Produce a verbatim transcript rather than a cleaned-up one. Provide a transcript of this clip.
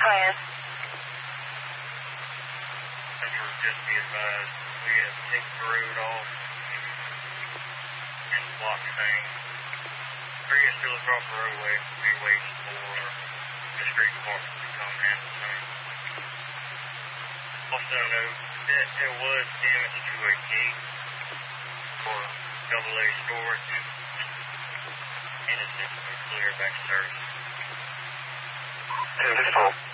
ahead. Central, just be advised, we have taken the road off and blocked things. Bring us still across the roadway. We're waiting for the street department to come and some. Also note that there was damage to a gate for double A storage, and it's been clear back service. ten four.